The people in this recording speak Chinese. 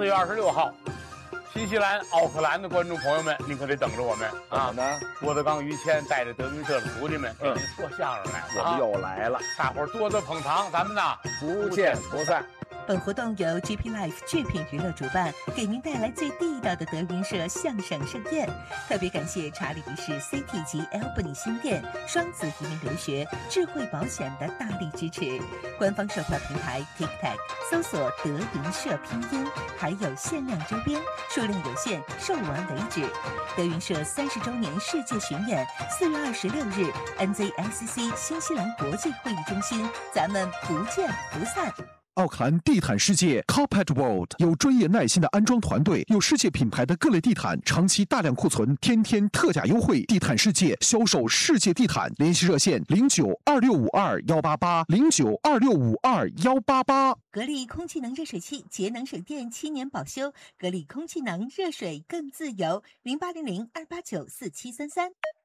4月26号，新西兰奥克兰的观众朋友们，您可得等着我们啊！郭德纲、于谦带着德云社的徒弟们给您说相声来了， 我们又来了， 大伙儿多多捧场，咱们呢不见不散。 本活动由 GP Life 智品娱乐主办，给您带来最地道的德云社相声盛宴。特别感谢查理士 City 及 Albany 新店、双子移民留学、智慧保险的大力支持。官方售票平台 TikTok 搜索德云社拼音，还有限量周边，数量有限，售完为止。德云社30周年世界巡演，4月26日 NZICC 新西兰国际会议中心，咱们不见不散。 奥克兰地毯世界 Carpet World 有专业耐心的安装团队，有世界品牌的各类地毯，长期大量库存，天天特价优惠。地毯世界销售世界地毯，联系热线0926521880，0926521888。 格力空气能热水器，节能省电，7年保修。格力空气能热水更自由，0800289473。